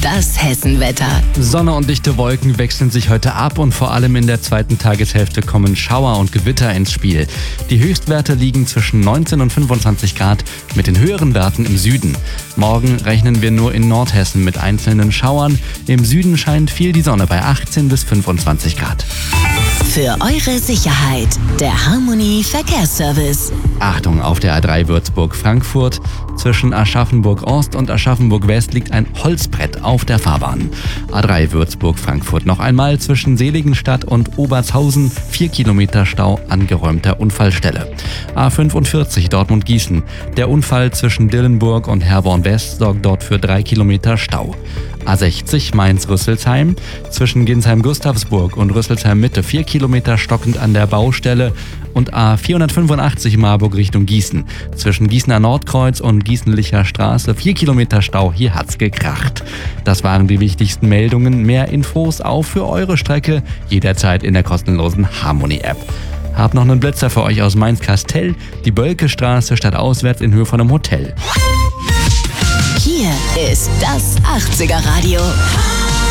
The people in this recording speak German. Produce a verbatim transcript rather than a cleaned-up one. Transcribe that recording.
Das Hessenwetter. Sonne und dichte Wolken wechseln sich heute ab und vor allem in der zweiten Tageshälfte kommen Schauer und Gewitter ins Spiel. Die Höchstwerte liegen zwischen neunzehn und fünfundzwanzig Grad mit den höheren Werten im Süden. Morgen rechnen wir nur in Nordhessen mit einzelnen Schauern. Im Süden scheint viel die Sonne bei achtzehn bis fünfundzwanzig Grad. Für eure Sicherheit, der Harmony Verkehrsservice. Achtung, auf der A drei Würzburg-Frankfurt. Zwischen Aschaffenburg-Ost und Aschaffenburg-West liegt ein Holzbrett auf der Fahrbahn. A drei Würzburg-Frankfurt noch einmal zwischen Seligenstadt und Obertshausen. Vier Kilometer Stau, angeräumter Unfallstelle. A fünfundvierzig Dortmund-Gießen. Der Unfall zwischen Dillenburg und Herborn-West sorgt dort für drei Kilometer Stau. A sechzig Mainz-Rüsselsheim. Zwischen Ginsheim-Gustavsburg und Rüsselsheim-Mitte vier Kilometer stockend an der Baustelle. Und A vierhundertfünfundachtzig Marburg Richtung Gießen. Zwischen Gießener Nordkreuz und Gießenlicher Straße vier Kilometer Stau, hier hat's gekracht. Das waren die wichtigsten Meldungen. Mehr Infos auch für eure Strecke jederzeit in der kostenlosen Harmony-App. Hab noch einen Blitzer für euch aus Mainz-Kastell. Die Bölkestraße stadtauswärts in Höhe von einem Hotel. Hier ist das achtziger Radio.